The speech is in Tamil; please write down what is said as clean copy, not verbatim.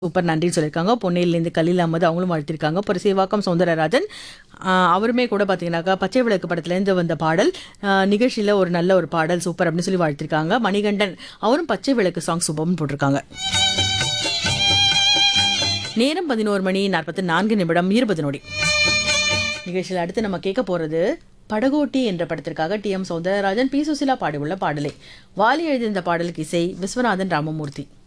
சூப்பர் நன்றின்னு சொல்லியிருக்காங்க. பொன்னேரிலேருந்து கலீல் அஹமது அவங்களும் வாழ்த்திருக்காங்க. அப்புறம் சேவாக்கம் சௌந்தரராஜன் அவருமே கூட பார்த்தீங்கன்னாக்கா பச்சை விளக்கு படத்துலேருந்து வந்த பாடல் நிகழ்ச்சியில் ஒரு நல்ல ஒரு பாடல் சூப்பர் அப்படின்னு சொல்லி வாழ்த்திருக்காங்க. மணிகண்டன் அவரும் பச்சை விளக்கு சாங் சூப்பர்னு போட்டிருக்காங்க. நேரம் 11:44 நிகழ்ச்சியில் அடுத்து நம்ம கேட்க போகிறது படகோட்டி என்ற படத்திற்காக டி.எம். சௌந்தரராஜன், பி. சுசிலா பாடியுள்ள பாடலை. வாலி எழுதிய இந்த பாடலுக்கு இசை விஸ்வநாதன் ராமமூர்த்தி.